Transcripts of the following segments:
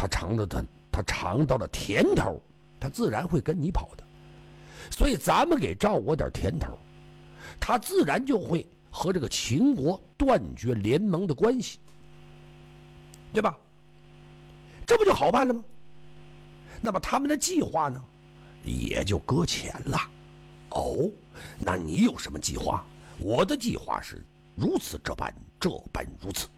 他尝到了甜头，他自然会跟你跑的。所以咱们给赵国点甜头，他自然就会和这个秦国断绝联盟的关系，对吧？这不就好办了吗？那么他们的计划呢，也就搁浅了。哦，那你有什么计划？我的计划是如此这般，这般如此。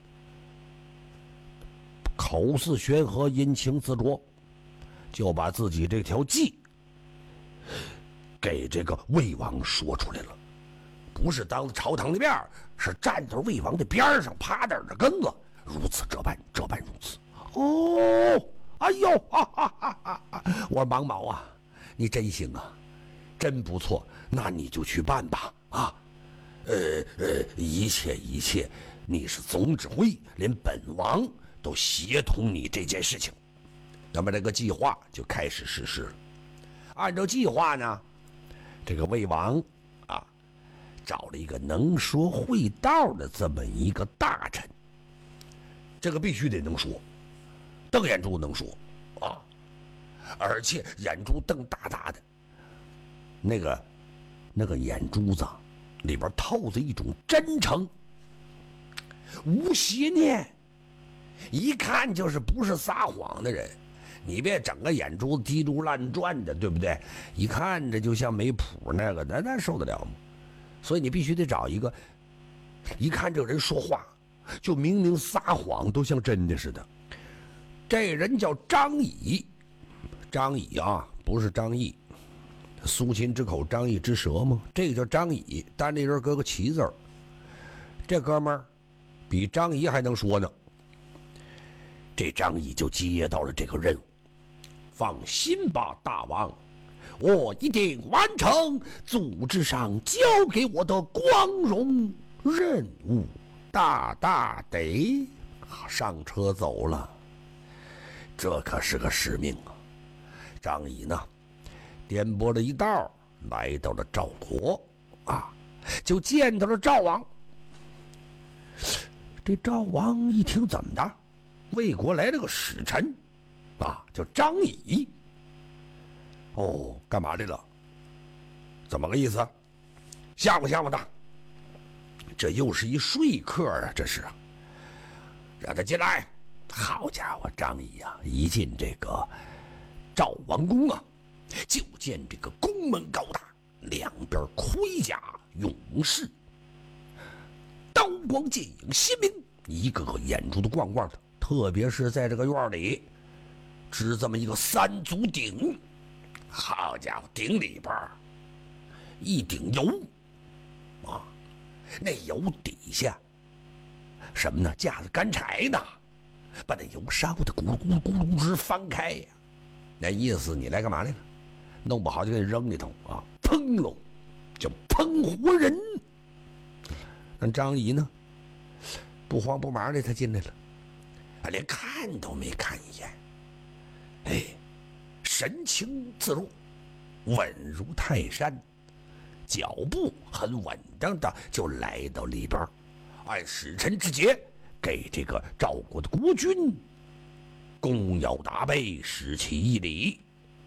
口似悬河，阴晴自着，就把自己这条计给这个魏王说出来了。不是当着朝堂的面，是站在魏王的边上，趴着耳根子，如此这般，这般如此。哦，哎呦，哈哈哈哈哈！我说王毛啊，你真行啊，真不错，那你就去办吧啊。一切，你是总指挥，连本王都协同你这件事情。那么这个计划就开始实施了。按照计划呢，这个魏王啊，找了一个能说会道的这么一个大臣，这个必须得能说，瞪眼珠能说啊，而且眼珠瞪大大的，那个眼珠子里边透着一种真诚，无邪念，一看就是不是撒谎的人。你别整个眼珠子滴珠乱转的，对不对？一看着就像没谱那个，那受得了吗？所以你必须得找一个，一看这个人说话就明明撒谎，都像真的似的。这人叫张仪，张仪啊，不是张毅，苏秦之口，张毅之舌吗？这个叫张仪，单立人搁个齐字儿。这哥们儿比张仪还能说呢。这张仪就接到了这个任务。放心吧，大王，我一定完成组织上交给我的光荣任务。大大得上车走了，这可是个使命啊！张仪呢，颠簸了一道，来到了赵国啊，就见到了赵王。这赵王一听，怎么的？魏国来了个使臣啊，叫张仪。哦，干嘛来了？怎么个意思？吓唬吓唬他？这又是一说客啊，这是啊！让他进来。好家伙，张仪啊，一进这个赵王宫啊，就见这个宫门高大，两边盔甲勇士，刀光剑影鲜明，一个个眼珠都光光的。特别是在这个院里支这么一个三足鼎，好家伙，鼎里边一顶油啊，那油底下什么呢？架着干柴呢，把那油烧的咕噜咕噜咕噜直翻开呀！那意思你来干嘛来了？弄不好就给你扔里头啊，砰喽，就砰活人。那张仪呢，不慌不忙的他进来了。连看都没看一眼，哎，神情自若，稳如泰山，脚步很稳当的就来到里边，按使臣之节给这个赵国的国君弓腰打背，施其一礼。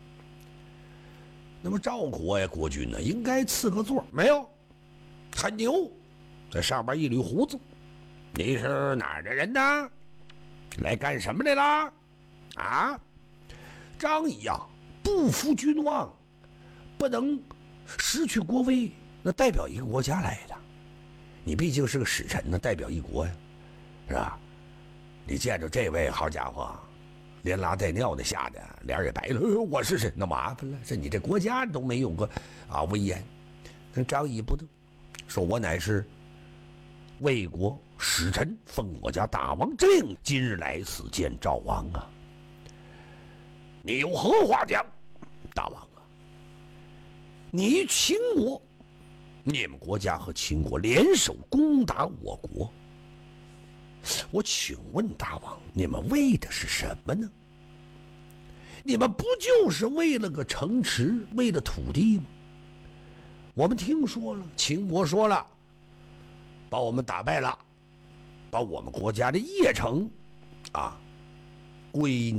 那么赵国呀，国君呢，应该赐个座，没有，很牛，在上边一捋胡子。你是哪儿的人呢？来干什么来了？啊，张仪啊，不负君望，不能失去国威，那代表一个国家来的，你毕竟是个使臣呢，代表一国呀，是吧？你见着这位，好家伙，连拉带尿的，吓得脸也白了。我是谁？那麻烦了，是你这国家都没有个啊威严。那张仪不得，说我乃是魏国使臣，奉我家大王之令，今日来此见赵王啊！你有何话讲？大王啊，你秦国，你们国家和秦国联手攻打我国，我请问大王，你们为的是什么呢？你们不就是为了个城池，为了土地吗？我们听说了，秦国说了，把我们打败了，把我们国家的邺城啊归你